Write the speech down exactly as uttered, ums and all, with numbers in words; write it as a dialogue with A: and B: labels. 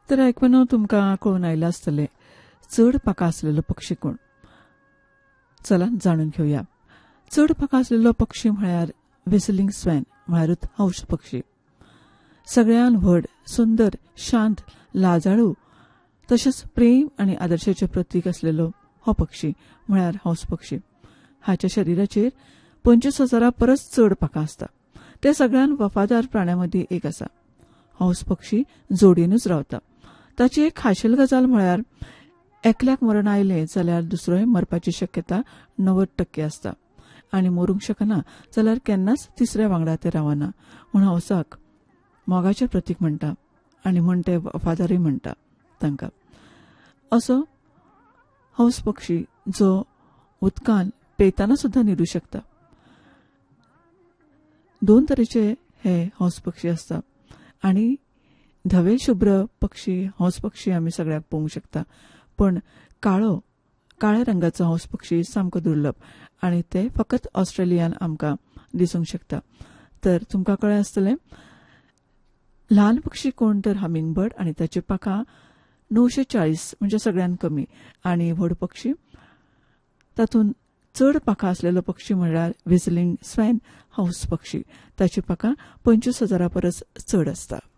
A: तर आयकून तुमकां कळून आयला आसतलें चड पाखां आसलेलो पक्षी कोण. चला जाणून घेवया. चड पाखां आसलेलो पक्षी म्हळ्यार व्हिसलिंग स्वॅन म्हळ्यारूच हंस पक्षी. सगळ्यान व्हड, सुंदर, शांत, लाजाळू तशेंच प्रेम आनी आदर्शाचें प्रतीक आसलेलो हो पक्षी म्हळ्यार हंस पक्षी. हाच्या शरिराचेर पंचवीस हजारा परस चड पाखां आसता. ते सगळ्यान वफादार प्राण्यां मदीं एक आसा. हंस पक्षी जोडयेनूच रावता. ताची एक खाशेल गजाल म्हळ्यार एकल्याक मरण आयलें जाल्यार दुसरोय मरपाची शक्यता णव्वद टक्के आसता आनी मरूंक शकना जाल्यार केन्नाच तिसऱ्या वांगडा ते रावना म्हूण हंसाक मोगाचें प्रतीक म्हणटा आनी म्हण ते वफादारी म्हणटा तांकां. असो हंस पक्षी जो उदकान पेताना सुद्दां न्हिदूं शकता. दोन तरेचे हे हंस पक्षी आसता आनी धवे शुभ्र पक्षी हंस पक्षी आमी सगळ्याक पळोवंक शकता. पण काळो काळ्या रंगाचो हंस पक्षी सामको दुर्लभ आनी ते फकत ऑस्ट्रेलियान आमकां दिसूंक शकता. तर तुमकां कळ्ळें आसतलें ल्हान पक्षी कोण तर हमिंग बर्ड आनी ताचे पाखां णवशे चाळीस म्हणजे सगळ्यान कमी. आनी व्हड पक्षी तातूंत चड पाखां आसलेलो पक्षी म्हळ्यार व्हिसलिंग स्वॅन हंस पक्षी. ताची पाखां पंचवीस हजारा परस चड आसता.